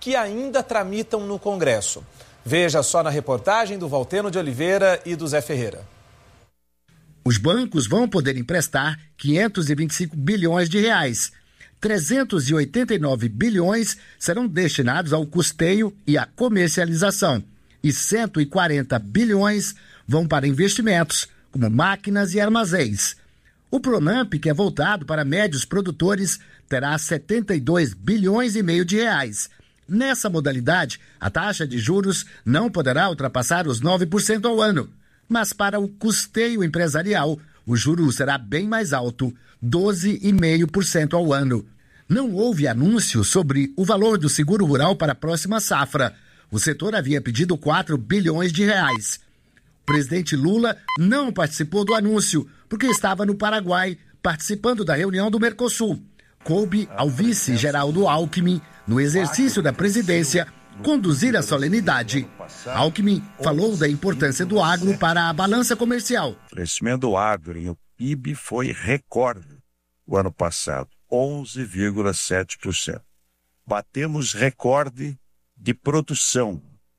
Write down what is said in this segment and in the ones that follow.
que ainda tramitam no Congresso. Veja só na reportagem do Valteno de Oliveira e do Zé Ferreira. Os bancos vão poder emprestar 525 bilhões de reais. 389 bilhões serão destinados ao custeio e à comercialização. E 140 bilhões vão para investimentos, como máquinas e armazéns. O Pronamp, que é voltado para médios produtores, terá 72 bilhões e meio de reais. Nessa modalidade, a taxa de juros não poderá ultrapassar os 9% ao ano. Mas para o custeio empresarial, o juro será bem mais alto, 12,5% ao ano. Não houve anúncio sobre o valor do seguro rural para a próxima safra. O setor havia pedido 4 bilhões de reais. O presidente Lula não participou do anúncio, porque estava no Paraguai, participando da reunião do Mercosul. Coube ao vice Geraldo Alckmin, no exercício da presidência, conduzir a solenidade. Alckmin falou da importância do agro para a balança comercial. O crescimento do agro em o PIB foi recorde o ano passado, 11,7%. Batemos recorde de produção,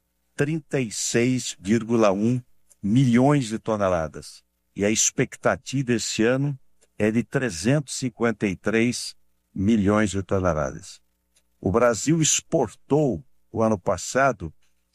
36,1 milhões de toneladas. E a expectativa esse ano é de 353 milhões de toneladas. O Brasil exportou, o ano passado,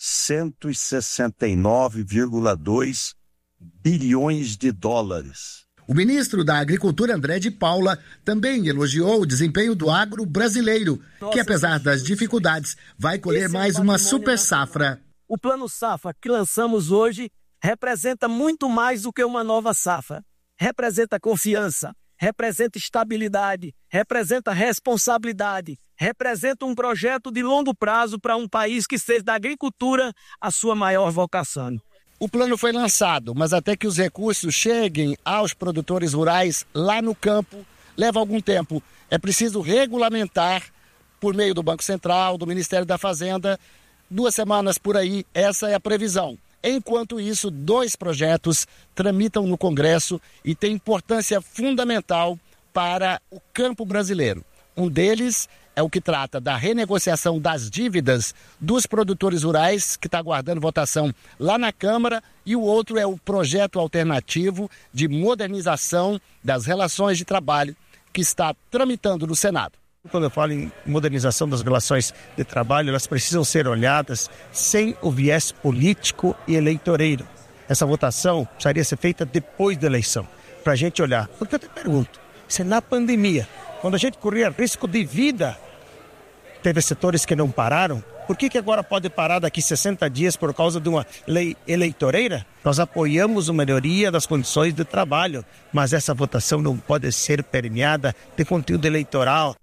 169,2 bilhões de dólares. O ministro da Agricultura, André de Paula, também elogiou o desempenho do agro brasileiro, que apesar das dificuldades, vai colher mais uma super safra. O Plano Safra que lançamos hoje representa muito mais do que uma nova safra. Representa confiança, representa estabilidade, representa responsabilidade, representa um projeto de longo prazo para um país que seja da agricultura a sua maior vocação. O plano foi lançado, mas até que os recursos cheguem aos produtores rurais lá no campo, leva algum tempo. É preciso regulamentar por meio do Banco Central, do Ministério da Fazenda, 2 semanas por aí, essa é a previsão. Enquanto isso, 2 projetos tramitam no Congresso e têm importância fundamental para o campo brasileiro. Um deles é o que trata da renegociação das dívidas dos produtores rurais, que está aguardando votação lá na Câmara, e o outro é o projeto alternativo de modernização das relações de trabalho, que está tramitando no Senado. Quando eu falo em modernização das relações de trabalho, elas precisam ser olhadas sem o viés político e eleitoreiro. Essa votação precisaria ser feita depois da eleição, para a gente olhar. Porque eu te pergunto, se na pandemia, quando a gente corria risco de vida, teve setores que não pararam, por que agora pode parar daqui 60 dias por causa de uma lei eleitoreira? Nós apoiamos a melhoria das condições de trabalho, mas essa votação não pode ser permeada de conteúdo eleitoral.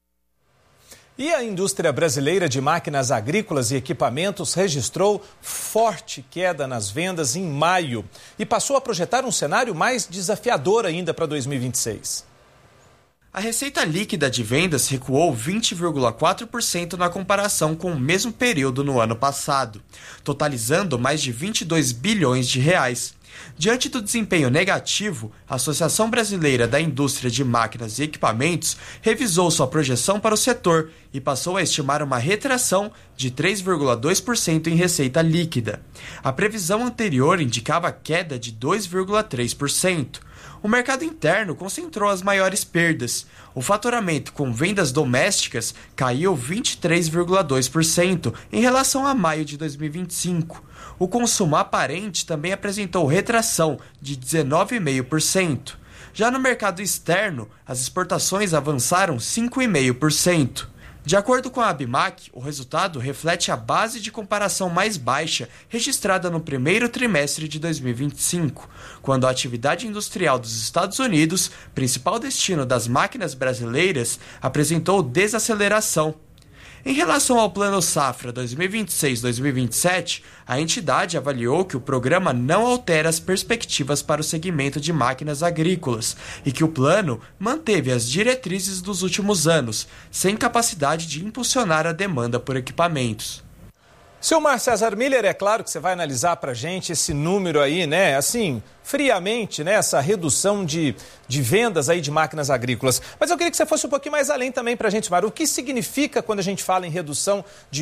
E a indústria brasileira de máquinas agrícolas e equipamentos registrou forte queda nas vendas em maio e passou a projetar um cenário mais desafiador ainda para 2026. A receita líquida de vendas recuou 20,4% na comparação com o mesmo período no ano passado, totalizando mais de 22 bilhões de reais. Diante do desempenho negativo, a Associação Brasileira da Indústria de Máquinas e Equipamentos revisou sua projeção para o setor e passou a estimar uma retração de 3,2% em receita líquida. A previsão anterior indicava queda de 2,3%. O mercado interno concentrou as maiores perdas. O faturamento com vendas domésticas caiu 23,2% em relação a maio de 2025. O consumo aparente também apresentou retração de 19,5%. Já no mercado externo, as exportações avançaram 5,5%. De acordo com a Abimac, o resultado reflete a base de comparação mais baixa registrada no primeiro trimestre de 2025, quando a atividade industrial dos Estados Unidos, principal destino das máquinas brasileiras, apresentou desaceleração. Em relação ao Plano Safra 2026-2027, a entidade avaliou que o programa não altera as perspectivas para o segmento de máquinas agrícolas e que o plano manteve as diretrizes dos últimos anos, sem capacidade de impulsionar a demanda por equipamentos. Silmar César Miller, é claro que você vai analisar para a gente esse número aí, né? Assim, friamente, né? Essa redução de vendas aí de máquinas agrícolas. Mas eu queria que você fosse um pouquinho mais além também para a gente, Silmar. O que significa quando a gente fala em redução de